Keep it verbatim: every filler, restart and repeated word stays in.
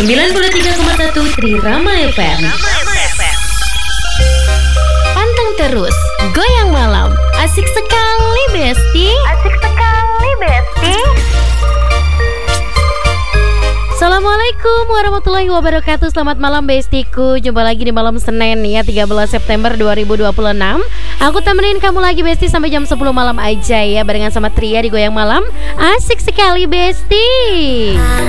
sembilan puluh tiga koma satu Trirama F M. Panteng terus, goyang malam. Asik sekali, Besti. Asik sekali, Besti. Assalamualaikum warahmatullahi wabarakatuh. Selamat malam Bestiku. Jumpa lagi di malam Senin ya, tiga belas September dua ribu dua puluh enam. Aku temenin kamu lagi Besti sampai jam sepuluh malam aja ya, barengan sama Tria di Goyang Malam. Asik sekali Besti.